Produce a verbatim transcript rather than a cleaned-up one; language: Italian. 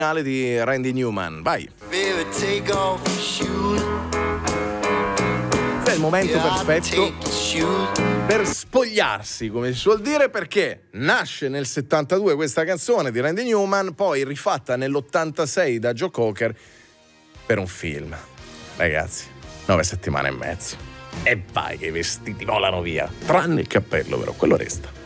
finale di Randy Newman. Vai. È il momento perfetto per spogliarsi, come si suol dire, perché nasce nel settantadue questa canzone di Randy Newman, poi rifatta nell'ottantasei da Joe Cocker per un film. Ragazzi, nove settimane e mezzo. E vai che i vestiti volano via, tranne il cappello però, quello resta.